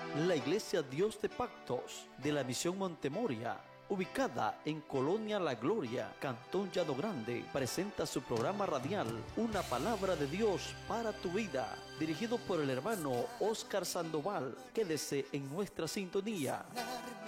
La Iglesia Dios de Pactos de la Misión Montemoria, ubicada en Colonia La Gloria, Cantón Llano Grande, presenta su programa radial Una Palabra de Dios para tu Vida, dirigido por el hermano Oscar Sandoval. Quédese en nuestra sintonía.